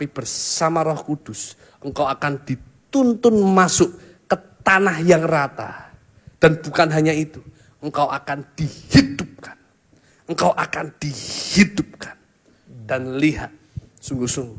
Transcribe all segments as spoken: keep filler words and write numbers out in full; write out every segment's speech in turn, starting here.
Tapi bersama Roh Kudus, engkau akan dituntun masuk ke tanah yang rata. Dan bukan hanya itu, engkau akan dihidupkan. Engkau akan dihidupkan. Dan lihat, sungguh-sungguh.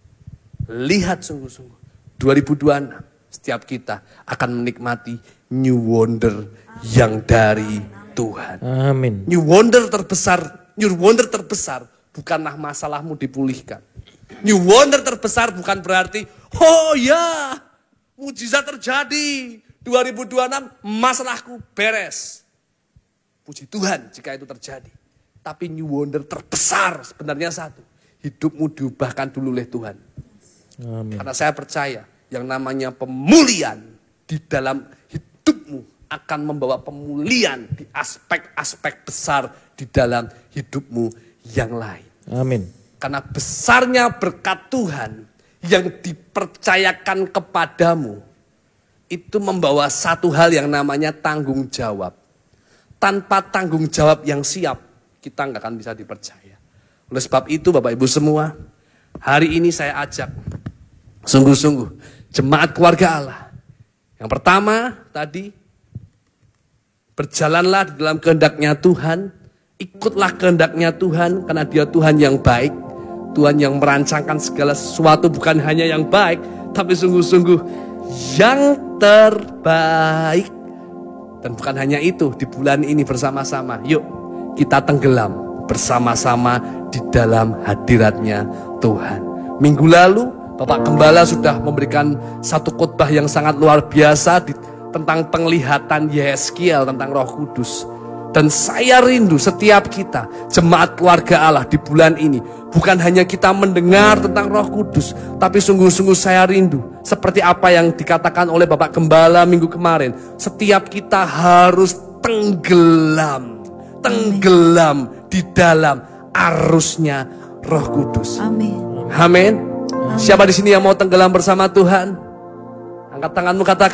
Lihat sungguh-sungguh. dua ribu dua puluh enam, setiap kita akan menikmati new wonder yang dari Tuhan. Amin. New wonder terbesar, new wonder terbesar bukanlah masalahmu dipulihkan. New wonder terbesar bukan berarti, oh ya, mujizat terjadi. dua ribu dua puluh enam masalahku beres. Puji Tuhan jika itu terjadi. Tapi new wonder terbesar sebenarnya satu. Hidupmu diubahkan dulu oleh Tuhan. Amin. Karena saya percaya yang namanya pemulihan di dalam hidupmu akan membawa pemulihan di aspek-aspek besar di dalam hidupmu yang lain. Amin. Karena besarnya berkat Tuhan yang dipercayakan kepadamu itu membawa satu hal yang namanya tanggung jawab. Tanpa tanggung jawab yang siap, kita nggak akan bisa dipercaya. Oleh sebab itu Bapak Ibu semua, hari ini saya ajak sungguh-sungguh jemaat keluarga Allah. Yang pertama tadi, berjalanlah di dalam kehendaknya Tuhan, ikutlah kehendaknya Tuhan karena Dia Tuhan yang baik, Tuhan yang merancangkan segala sesuatu bukan hanya yang baik, tapi sungguh-sungguh yang terbaik. Dan bukan hanya itu, di bulan ini bersama-sama, yuk kita tenggelam bersama-sama di dalam hadiratnya Tuhan. Minggu lalu Bapak Gembala sudah memberikan satu khotbah yang sangat luar biasa di, tentang penglihatan Yeskiel tentang Roh Kudus. Dan saya rindu setiap kita, jemaat keluarga Allah di bulan ini, bukan hanya kita mendengar tentang Roh Kudus, tapi sungguh-sungguh saya rindu, seperti apa yang dikatakan oleh Bapak Gembala minggu kemarin, setiap kita harus tenggelam, tenggelam di dalam arusnya Roh Kudus. Amin. Amin. Siapa di sini yang mau tenggelam bersama Tuhan? Angkat tanganmu, katakan.